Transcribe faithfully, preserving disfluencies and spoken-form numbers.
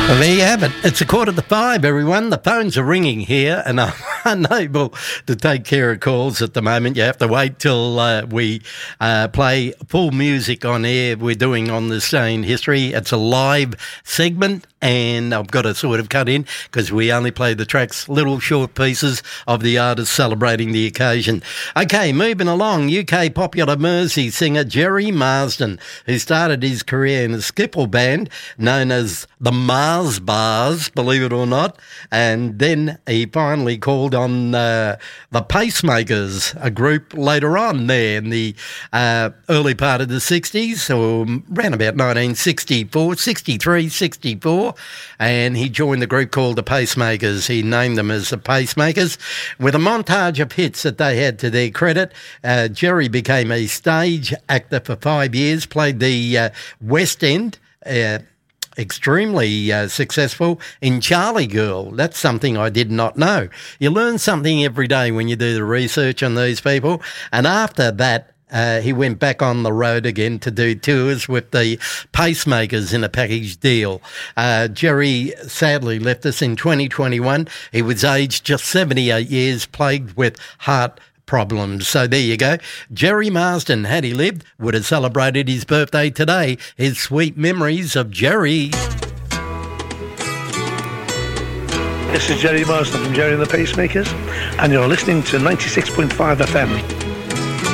Well, there you have it. It's a quarter to five, everyone. The phones are ringing here, and I'm unable to take care of calls at the moment. You have to wait till uh, we uh, play full music on air. We're doing On This Day in History. It's a live segment, and I've got to sort of cut in because we only play the tracks, little short pieces of the artists celebrating the occasion. Okay, moving along, U K popular Mersey singer Gerry Marsden, who started his career in a skiffle band known as the Mars Bars, believe it or not, and then he finally called on uh, the Pacemakers, a group later on there in the uh, early part of the sixties, or around about nineteen sixty-four, sixty-three, sixty-four, and he joined the group called the Pacemakers. He named them as the Pacemakers. With a montage of hits that they had to their credit, uh, Gerry became a stage actor for five years, played the uh, West End, uh, extremely uh, successful in Charlie Girl. That's something I did not know. You learn something every day when you do the research on these people. And after that, Uh, he went back on the road again to do tours with the Pacemakers in a package deal. Uh, Gerry sadly left us in twenty twenty-one. He was aged just seventy-eight years, plagued with heart problems. So there you go. Gerry Marsden, had he lived, would have celebrated his birthday today. His sweet memories of Gerry. This is Gerry Marsden from Gerry and the Pacemakers, and you're listening to ninety-six point five F M.